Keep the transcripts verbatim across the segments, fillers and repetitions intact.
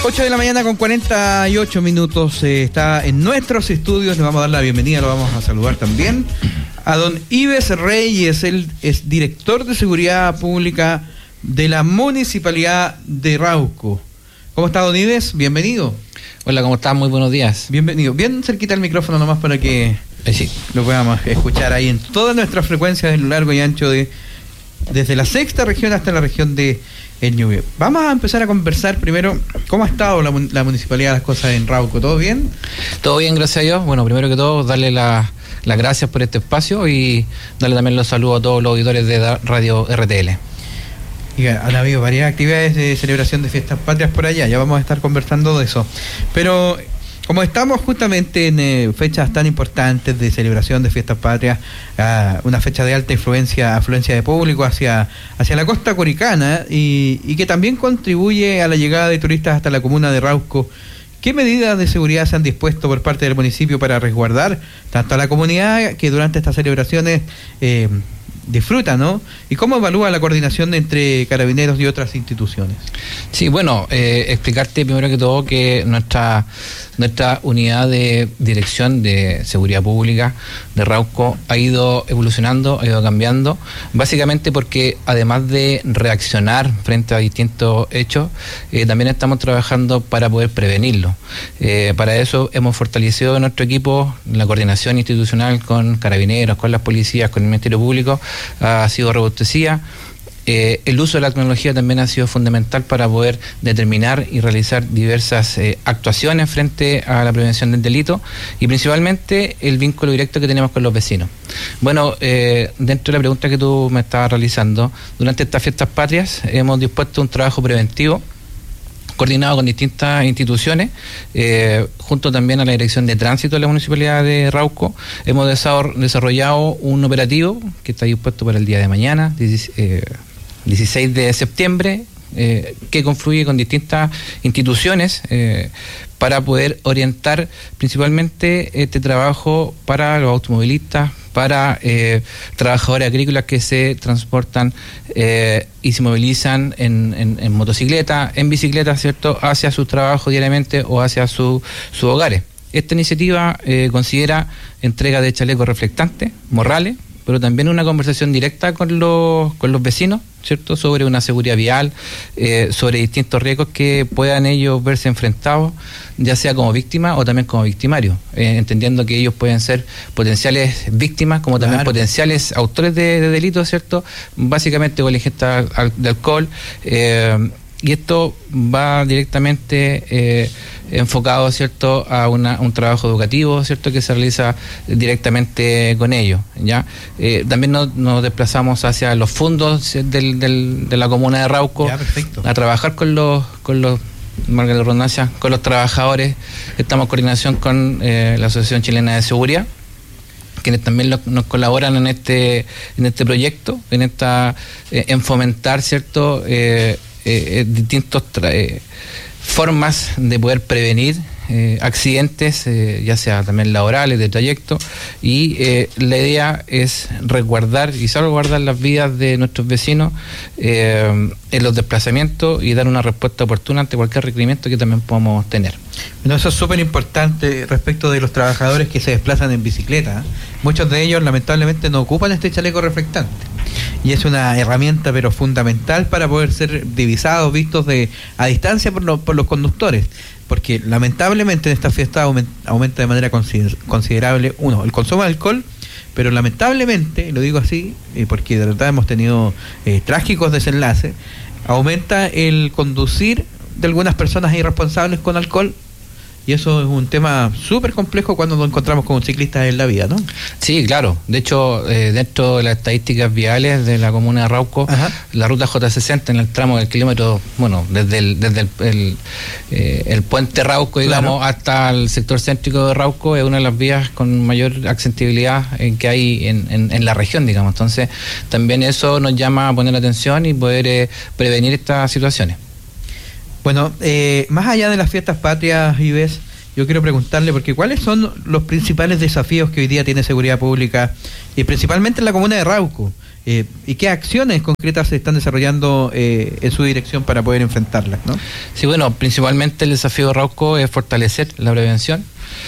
ocho de la mañana con cuarenta y ocho minutos, eh, está en nuestros estudios. Le vamos a dar la bienvenida, lo vamos a saludar también a don Ives Reyes. Él es director de Seguridad Pública de la Municipalidad de Rauco. ¿Cómo está, don Ives? Bienvenido. Hola, ¿cómo estás? Muy buenos días. Bienvenido. Bien cerquita el micrófono nomás para que eh, sí. lo podamos escuchar ahí en todas nuestras frecuencias de lo largo y ancho de desde la sexta región hasta la región de El Ñuble. Vamos a empezar a conversar primero. ¿Cómo ha estado la, la municipalidad, las cosas en Rauco? ¿Todo bien? Todo bien, gracias a Dios. Bueno, primero que todo, darle las la gracias por este espacio y darle también los saludos a todos los auditores de Radio R T L. Y han habido varias actividades de celebración de fiestas patrias por allá, ya vamos a estar conversando de eso. Pero como estamos justamente en eh, fechas tan importantes de celebración de fiestas patrias, uh, una fecha de alta influencia, afluencia de público hacia, hacia la costa coricana y, y que también contribuye a la llegada de turistas hasta la comuna de Rauco, ¿qué medidas de seguridad se han dispuesto por parte del municipio para resguardar tanto a la comunidad que durante estas celebraciones eh, disfruta, ¿no? ¿Y cómo evalúa la coordinación entre carabineros y otras instituciones? Sí, bueno, eh, explicarte primero que todo que nuestra nuestra unidad de dirección de seguridad pública de Rauco ha ido evolucionando, ha ido cambiando, básicamente porque además de reaccionar frente a distintos hechos, eh, también estamos trabajando para poder prevenirlo. Eh, para eso hemos fortalecido nuestro equipo, la coordinación institucional con carabineros, con las policías, con el Ministerio Público, ha sido robustecida. Eh, el uso de la tecnología también ha sido fundamental para poder determinar y realizar diversas eh, actuaciones frente a la prevención del delito y principalmente el vínculo directo que tenemos con los vecinos. Bueno, eh, dentro de la pregunta que tú me estabas realizando, durante estas fiestas patrias hemos dispuesto un trabajo preventivo coordinado con distintas instituciones, eh, junto también a la Dirección de Tránsito de la Municipalidad de Rauco. Hemos desarrollado un operativo que está dispuesto para el día de mañana, dieciséis de septiembre, eh, que confluye con distintas instituciones eh, para poder orientar principalmente este trabajo para los automovilistas, para eh, trabajadores agrícolas que se transportan eh, y se movilizan en, en, en motocicleta, en bicicleta, ¿cierto?, hacia su trabajo diariamente o hacia su, sus hogares. Esta iniciativa eh, considera entrega de chalecos reflectantes, morrales, pero también una conversación directa con los, con los vecinos, ¿cierto?, sobre una seguridad vial, eh, sobre distintos riesgos que puedan ellos verse enfrentados, ya sea como víctimas o también como victimarios, eh, entendiendo que ellos pueden ser potenciales víctimas como también claro. potenciales autores de, de delitos, ¿cierto?, básicamente con la ingesta de alcohol, eh, y esto va directamente eh, enfocado, ¿cierto?, a una, un trabajo educativo, ¿cierto?, que se realiza directamente con ellos, ¿ya? Eh, también nos, nos desplazamos hacia los fondos del, del, de la comuna de Rauco, ya, perfecto. a trabajar con los, con los marca la redundancia, con los trabajadores. Estamos en coordinación con eh, la Asociación Chilena de Seguridad, quienes también lo, nos colaboran en este en este proyecto, en esta eh, en fomentar, ¿cierto?, eh, eh, distintos tra- eh, formas de poder prevenir eh, accidentes, eh, ya sea también laborales, de trayecto, y eh, la idea es resguardar y salvaguardar las vidas de nuestros vecinos eh, en los desplazamientos y dar una respuesta oportuna ante cualquier requerimiento que también podamos tener. Bueno, eso es súper importante respecto de los trabajadores que se desplazan en bicicleta. Muchos de ellos lamentablemente no ocupan este chaleco reflectante y es una herramienta pero fundamental para poder ser divisados, vistos de a distancia por, lo, por los conductores, porque lamentablemente en esta fiesta aumenta, aumenta de manera consider, considerable, uno, el consumo de alcohol, pero lamentablemente, lo digo así, eh, porque de verdad hemos tenido eh, trágicos desenlaces, aumenta el conducir de algunas personas irresponsables con alcohol. Y eso es un tema súper complejo cuando nos encontramos con ciclistas en la vía, ¿no? Sí, claro. De hecho, eh, dentro de las estadísticas viales de la comuna de Rauco, ajá, la ruta J sesenta en el tramo del kilómetro, bueno, desde el desde el, el, eh, el puente Rauco, digamos, claro, hasta el sector céntrico de Rauco, es una de las vías con mayor accesibilidad eh, que hay en, en, en la región, digamos. Entonces, también eso nos llama a poner atención y poder eh, prevenir estas situaciones. Bueno, eh, más allá de las fiestas patrias, Ives, yo quiero preguntarle, porque ¿cuáles son los principales desafíos que hoy día tiene seguridad pública, y principalmente en la comuna de Rauco? Eh, ¿Y qué acciones concretas se están desarrollando eh, en su dirección para poder enfrentarlas, ¿no? Sí, bueno, principalmente el desafío de Rauco es fortalecer la prevención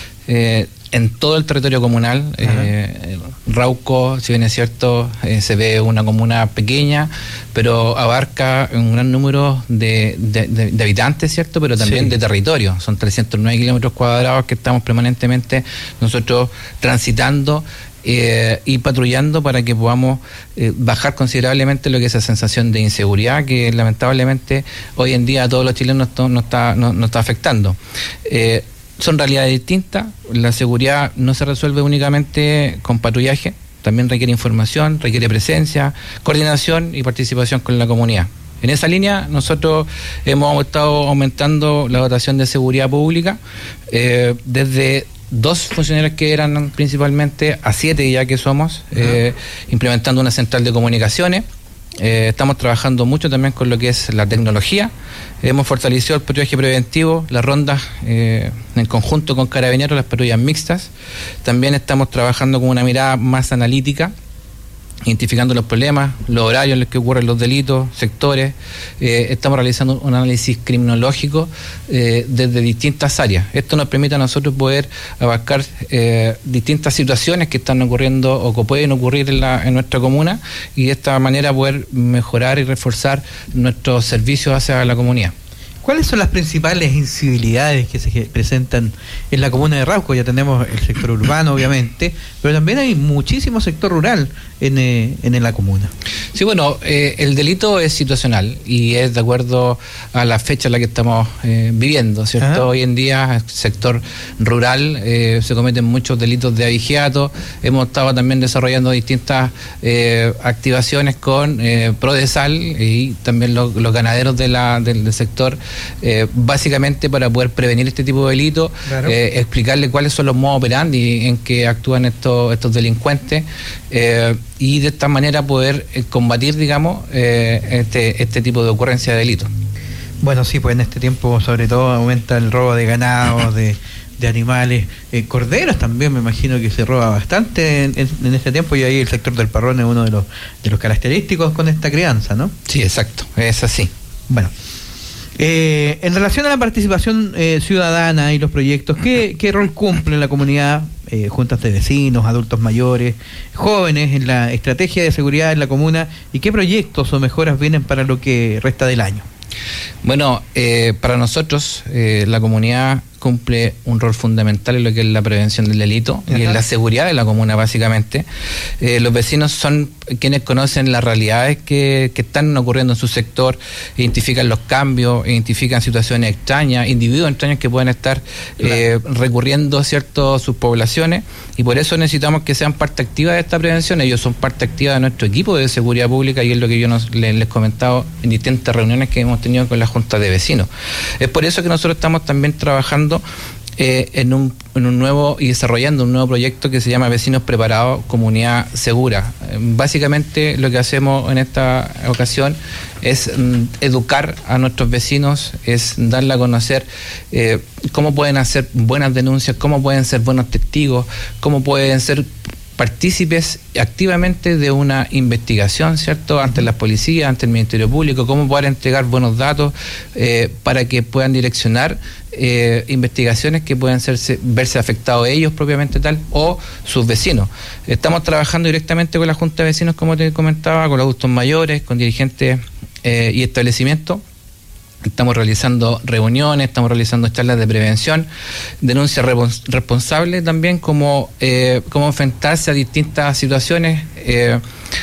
eh, en todo el territorio comunal. eh, Rauco, si bien es cierto, eh, se ve una comuna pequeña, pero abarca un gran número de, de, de, de habitantes, ¿cierto? Pero también sí, de territorio. Son trescientos nueve kilómetros cuadrados que estamos permanentemente nosotros transitando Eh, y patrullando para que podamos eh, bajar considerablemente lo que es esa sensación de inseguridad que lamentablemente hoy en día a todos los chilenos no, no, está, no, no está afectando. Eh, son realidades distintas. La seguridad no se resuelve únicamente con patrullaje, también requiere información, requiere presencia, coordinación y participación con la comunidad. En esa línea nosotros hemos estado aumentando la dotación de seguridad pública eh, desde dos funcionarios que eran principalmente a siete ya que somos, uh-huh. eh, implementando una central de comunicaciones. Eh, estamos trabajando mucho también con lo que es la tecnología. Hemos fortalecido el patrullaje preventivo, las rondas eh, en conjunto con Carabineros, las patrullas mixtas. También estamos trabajando con una mirada más analítica, identificando los problemas, los horarios en los que ocurren los delitos, sectores. Eh, estamos realizando un análisis criminológico eh, desde distintas áreas. Esto nos permite a nosotros poder abarcar eh, distintas situaciones que están ocurriendo o que pueden ocurrir en, la, en nuestra comuna, y de esta manera poder mejorar y reforzar nuestros servicios hacia la comunidad. ¿Cuáles son las principales incivilidades que se presentan en la comuna de Rauco? Ya tenemos el sector urbano, obviamente, pero también hay muchísimo sector rural en, eh, en la comuna. Sí, bueno, eh, el delito es situacional y es de acuerdo a la fecha en la que estamos eh, viviendo, ¿cierto? Ajá. Hoy en día, el sector rural eh, se cometen muchos delitos de abigeato. Hemos estado también desarrollando distintas eh, activaciones con eh, Prodesal y también lo, los ganaderos de la, del, del sector. Eh, básicamente para poder prevenir este tipo de delitos, claro. eh, explicarle cuáles son los modos operandi en que actúan estos, estos delincuentes eh, y de esta manera poder eh, combatir, digamos, eh, este, este tipo de ocurrencia de delitos. Bueno, sí, pues en este tiempo sobre todo aumenta el robo de ganado, de, de animales, eh, corderos también me imagino que se roba bastante en, en, en este tiempo, y ahí el sector del parrón es uno de los, de los característicos con esta crianza, ¿no? Sí, exacto, es así. Bueno. Eh, en relación a la participación eh, ciudadana y los proyectos, ¿qué, qué rol cumple la comunidad, eh, juntas de vecinos, adultos mayores, jóvenes en la estrategia de seguridad en la comuna, y qué proyectos o mejoras vienen para lo que resta del año? Bueno, eh, para nosotros eh, la comunidad cumple un rol fundamental en lo que es la prevención del delito. Ajá. Y en la seguridad de la comuna, básicamente. Eh, los vecinos son quienes conocen las realidades que, que están ocurriendo en su sector, identifican los cambios, identifican situaciones extrañas, individuos extraños que pueden estar eh, recurriendo, ¿cierto?, a sus poblaciones, y por eso necesitamos que sean parte activa de esta prevención. Ellos son parte activa de nuestro equipo de seguridad pública, y es lo que yo nos, les, les he comentado en distintas reuniones que hemos tenido con la Junta de Vecinos. Es por eso que nosotros estamos también trabajando Eh, en, un, en un nuevo y desarrollando un nuevo proyecto que se llama Vecinos Preparados, Comunidad Segura. Eh, básicamente lo que hacemos en esta ocasión es mm, educar a nuestros vecinos, es darle a conocer eh, cómo pueden hacer buenas denuncias, cómo pueden ser buenos testigos, cómo pueden ser partícipes activamente de una investigación, ¿cierto?, ante las policías, ante el Ministerio Público, cómo poder entregar buenos datos eh, para que puedan direccionar eh, investigaciones que puedan serse, verse afectados ellos propiamente tal o sus vecinos. Estamos trabajando directamente con la Junta de Vecinos, como te comentaba, con los adultos mayores, con dirigentes eh, y establecimientos. Estamos realizando reuniones, estamos realizando charlas de prevención, denuncia responsable también, como eh, cómo enfrentarse a distintas situaciones. Eh,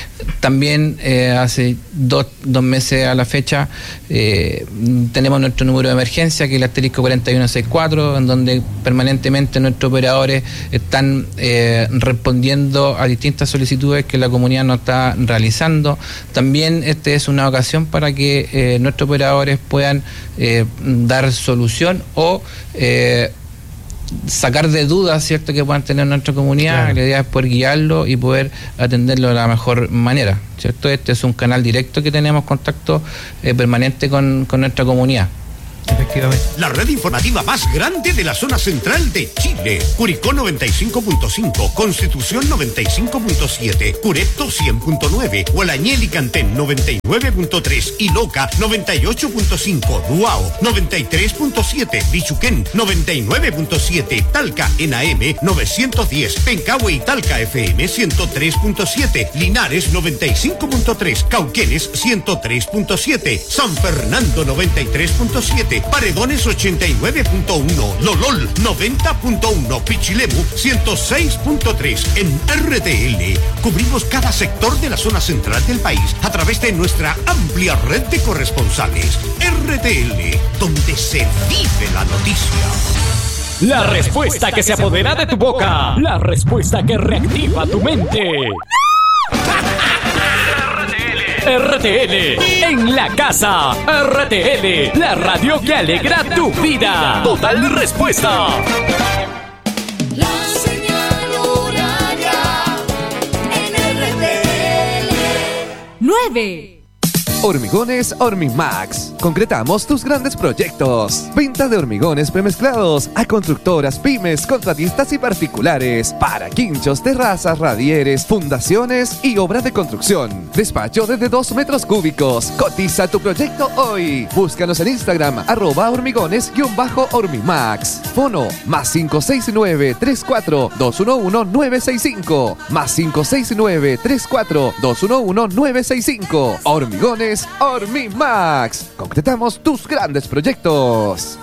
también eh, hace dos, dos meses a la fecha eh, tenemos nuestro número de emergencia, que es el asterisco cuarenta y uno sesenta y cuatro, en donde permanentemente nuestros operadores están eh, respondiendo a distintas solicitudes que la comunidad nos está realizando. También esta es una ocasión para que eh, nuestros operadores puedan eh, dar solución o eh, sacar de dudas, ¿cierto?, que puedan tener nuestra comunidad. Claro. La idea es poder guiarlo y poder atenderlo de la mejor manera, ¿cierto? Este es un canal directo que tenemos contacto eh, permanente con, con nuestra comunidad. efectivamente. La red informativa más grande de la zona central de Chile. Curicó noventa y cinco punto cinco, Constitución noventa y cinco punto siete, Curepto cien punto nueve, Gualañel y Cantén noventa y nueve punto tres y Loca noventa y ocho punto cinco, Duao noventa y tres punto siete, Bichuquén noventa y nueve punto siete, Talca en A M novecientos diez, Pencahue y Talca F M ciento tres punto siete, Linares noventa y cinco punto tres, Cauquenes ciento tres punto siete, San Fernando noventa y tres punto siete, Paredones ochenta y nueve punto uno, Lolol noventa punto uno, Pichilemu ciento seis punto tres. En R T L cubrimos cada sector de la zona central del país a través de nuestra amplia red de corresponsales. R T L, donde se vive la noticia. La respuesta que se apodera de tu boca. La respuesta que reactiva tu mente. R T L en la casa. R T L, la radio que alegra tu vida. Total respuesta. La señal horaria en R T L. nueve. Hormigones Hormimax. Concretamos tus grandes proyectos. Venta de hormigones premezclados a constructoras, pymes, contratistas y particulares. Para quinchos, terrazas, radieres, fundaciones y obras de construcción. Despacho desde dos metros cúbicos. Cotiza tu proyecto hoy. Búscanos en Instagram, arroba hormigones-hormimax. Fono, más cinco seis nueve, tres cuatro, dos uno uno, nueve seis cinco. Más cinco seis nueve, tres cuatro, dos uno uno, nueve seis cinco. Hormigones Hormimax. Concretamos tus grandes proyectos.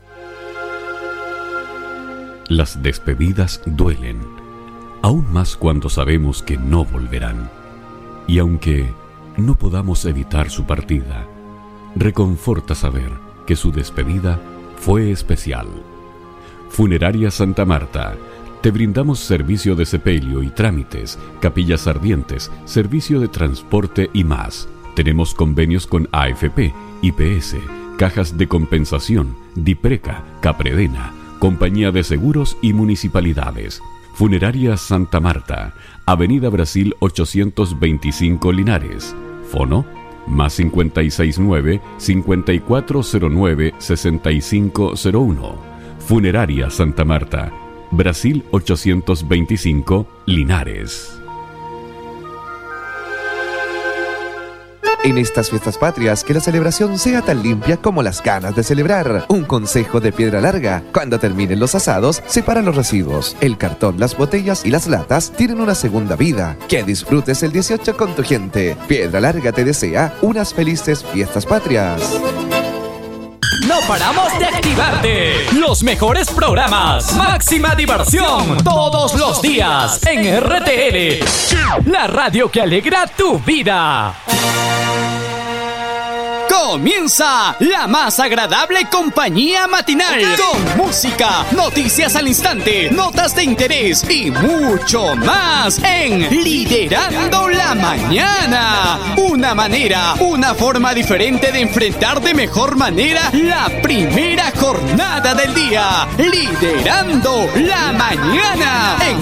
Las despedidas duelen, aún más cuando sabemos que no volverán. Y aunque no podamos evitar su partida, reconforta saber que su despedida fue especial. Funeraria Santa Marta. Te brindamos servicio de sepelio y trámites, capillas ardientes, servicio de transporte y más. Tenemos convenios con A F P, I P S, Cajas de Compensación, Dipreca, Capredena, Compañía de Seguros y Municipalidades. Funeraria Santa Marta, Avenida Brasil ochocientos veinticinco Linares. Fono, más cinco seis nueve, cinco cuatro cero nueve, seis cinco cero uno. Funeraria Santa Marta, Brasil ochocientos veinticinco Linares. En estas fiestas patrias, que la celebración sea tan limpia como las ganas de celebrar. Un consejo de Piedra Larga: cuando terminen los asados, separa los residuos. El cartón, las botellas y las latas tienen una segunda vida. Que disfrutes el dieciocho con tu gente. Piedra Larga te desea unas felices fiestas patrias. No paramos de activarte. Los mejores programas, máxima diversión, todos los días en R T L, la radio que alegra tu vida. Comienza la más agradable compañía matinal, con música, noticias al instante, notas de interés y mucho más en Liderando la Mañana. Una manera, una forma diferente de enfrentar de mejor manera la primera jornada del día. Liderando la Mañana en